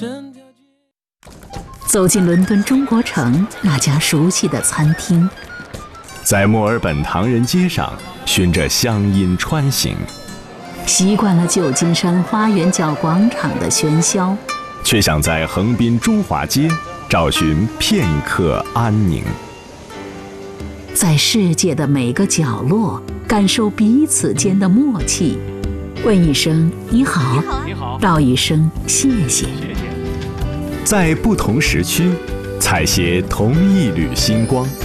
走进伦敦中国城那家熟悉的餐厅， 在墨尔本唐人街上循着乡音穿行， 习惯了旧金山花园角广场的喧嚣， 却想在横滨中华街找寻片刻安宁。 在世界的每个角落感受彼此间的默契，问一声你好，道一声谢谢。 在不同时区采撷同一缕星光，